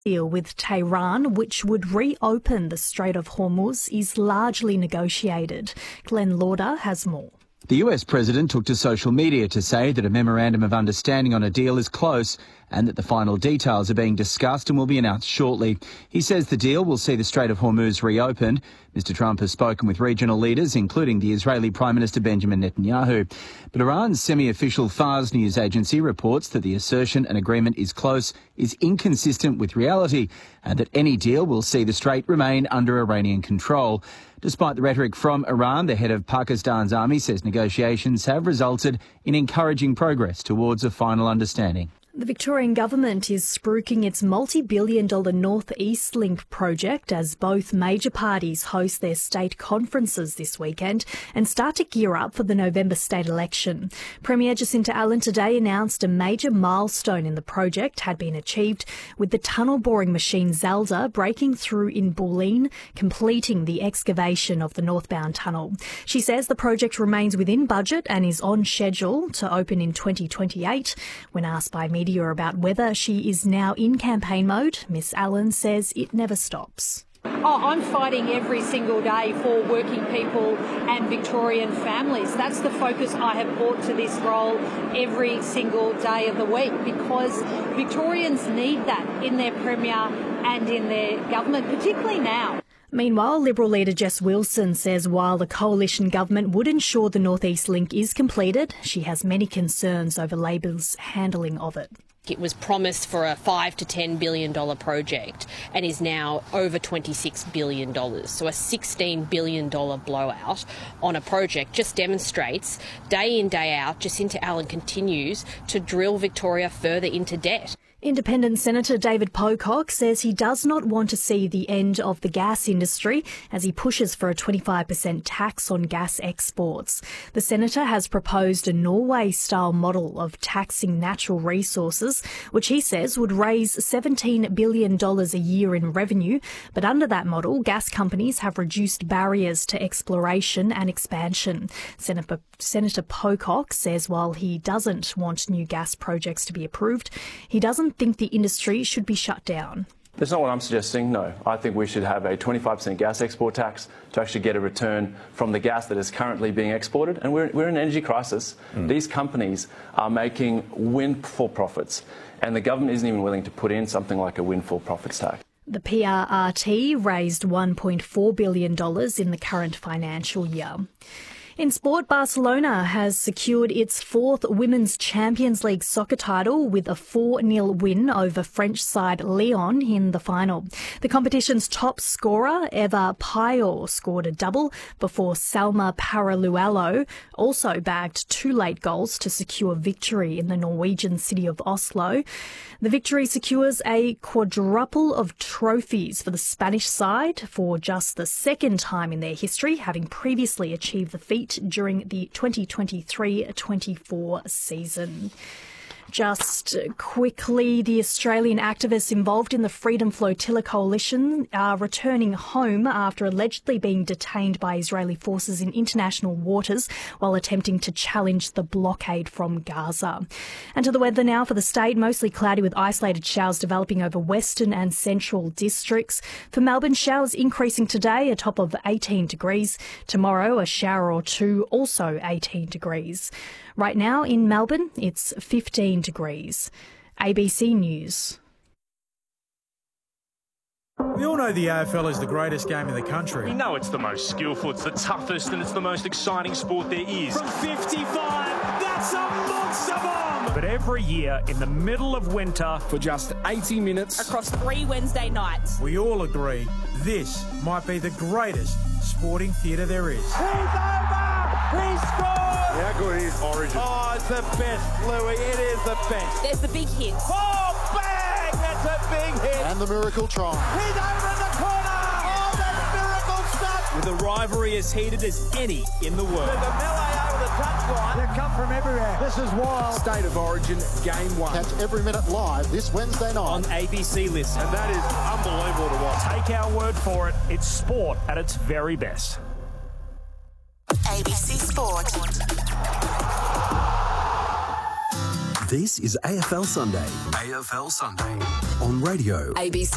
deal with Tehran, which would reopen the Strait of Hormuz, is largely negotiated. Glenn Lauder has more. The US president took to social media to say that a memorandum of understanding on a deal is close and that the final details are being discussed and will be announced shortly. He says the deal will see the Strait of Hormuz reopened. Mr. Trump has spoken with regional leaders, including the Israeli Prime Minister Benjamin Netanyahu. But Iran's semi-official Fars news agency reports that the assertion an agreement is close is inconsistent with reality and that any deal will see the strait remain under Iranian control. Despite the rhetoric from Iran, the head of Pakistan's army says negotiations have resulted in encouraging progress towards a final understanding. The Victorian government is spruiking its multi-billion-dollar North East Link project as both major parties host their state conferences this weekend and start to gear up for the November state election. Premier Jacinta Allen today announced a major milestone in the project had been achieved, with the tunnel boring machine Zelda breaking through in Bulleen, completing the excavation of the northbound tunnel. She says the project remains within budget and is on schedule to open in 2028. When asked by media about whether she is now in campaign mode, Miss Allen says it never stops. I'm fighting every single day for working people and Victorian families. That's the focus I have brought to this role every single day of the week, because Victorians need that in their Premier and in their government, particularly now. Meanwhile, Liberal leader Jess Wilson says while the coalition government would ensure the North East Link is completed, she has many concerns over Labor's handling of it. It was promised for a $5 to $10 billion project and is now over $26 billion. So a $16 billion blowout on a project just demonstrates day in, day out, Jacinta Allen continues to drill Victoria further into debt. Independent Senator David Pocock says he does not want to see the end of the gas industry as he pushes for a 25% tax on gas exports. The senator has proposed a Norway-style model of taxing natural resources, which he says would raise $17 billion a year in revenue. But under that model, gas companies have reduced barriers to exploration and expansion. Senator Pocock says while he doesn't want new gas projects to be approved, he doesn't think the industry should be shut down. That's not what I'm suggesting, no. I think we should have a 25% gas export tax to actually get a return from the gas that is currently being exported. And we're in an energy crisis. These companies are making windfall profits, and the government isn't even willing to put in something like a windfall profits tax. The PRRT raised $1.4 billion in the current financial year. In sport, Barcelona has secured its fourth Women's Champions League soccer title with a 4-0 win over French side Lyon in the final. The competition's top scorer, Eva Payot, scored a double before Salma Paralualo also bagged 2 late goals to secure victory in the Norwegian city of Oslo. The victory secures a quadruple of trophies for the Spanish side for just the second time in their history, having previously achieved the feat during the 2023-24 season. Just quickly, the Australian activists involved in the Freedom Flotilla coalition are returning home after allegedly being detained by Israeli forces in international waters while attempting to challenge the blockade from Gaza. And to the weather now for the state, mostly cloudy with isolated showers developing over western and central districts. For Melbourne, showers increasing today, a top of 18 degrees. Tomorrow, a shower or two, also 18 degrees. Right now in Melbourne, it's 15 degrees. ABC News. We all know the AFL is the greatest game in the country. We know it's the most skillful, it's the toughest, and it's the most exciting sport there is. From 55, that's a monster bomb! But every year, in the middle of winter, for just 80 minutes, across 3 Wednesday nights, we all agree this might be the greatest sporting theatre there is. He's over! He scored! How good is Origin? Oh, it's the best, Louis. It is the best. There's the big hit. Oh, bang! That's a big hit. And the miracle try. He's over in the corner. Oh, that's miracle stuff. With a rivalry as heated as any in the world. With a melee over the touchline. They come from everywhere. This is wild. State of Origin, Game 1. Catch every minute live this Wednesday night on ABC Listen. And that is unbelievable to watch. Take our word for it. It's sport at its very best. ABC Sport. This is AFL Sunday. AFL Sunday on radio. ABC.